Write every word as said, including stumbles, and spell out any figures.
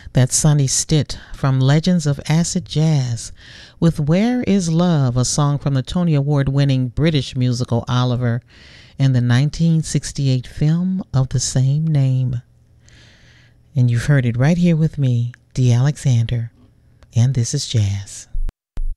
That's Sonny Stitt from Legends of Acid Jazz with Where Is Love, a song from the Tony Award-winning British musical Oliver and the nineteen sixty-eight film of the same name. And you've heard it right here with me, Dee Alexander, and this is Jazz.